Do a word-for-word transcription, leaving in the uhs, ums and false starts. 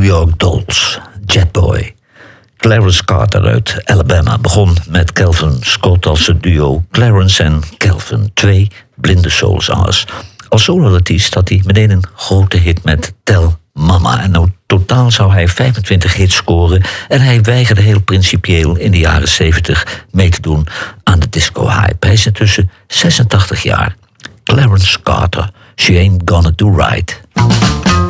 York Dolls, Jetboy. Clarence Carter uit Alabama begon met Calvin Scott als het duo Clarence en Calvin, twee blinde soulzangers. Als soloartiest had hij meteen een grote hit met Tell Mama. En nou, totaal zou hij vijfentwintig hits scoren en hij weigerde heel principieel in de jaren zeventig mee te doen aan de disco-hype. Hij is intussen zesentachtig jaar. Clarence Carter, She Ain't Gonna Do Right.